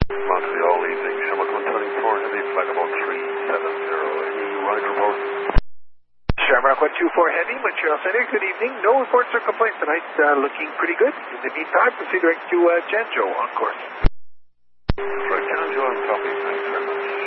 Montreal evening, Shamrock turning 4 heavy, flight about 370, any ride report? Shamrock 124 Heavy, Montreal Center, good evening. No reports or complaints tonight, looking pretty good. In the meantime, proceed direct to Janjo on course. Right, Janjo on copy.